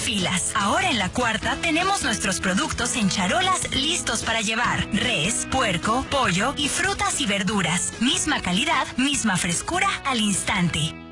filas. Ahora en la Cuarta tenemos nuestros productos en charolas listos para llevar. Res, puerco, pollo y frutas y verduras. Misma calidad, misma frescura al instante.